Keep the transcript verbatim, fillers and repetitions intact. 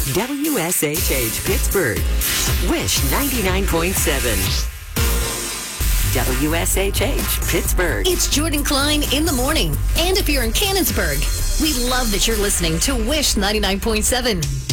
W S H H Pittsburgh. Wish ninety-nine point seven. W S H H Pittsburgh. It's Jordan Klein in the morning. And if you're in Canonsburg, we love that you're listening to Wish ninety-nine point seven.